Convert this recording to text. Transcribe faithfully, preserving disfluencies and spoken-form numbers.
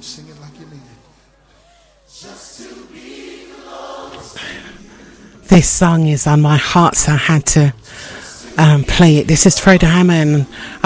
sing it like you mean it. This song is on my heart, so I had to um, play it. This is Fredo Hammond.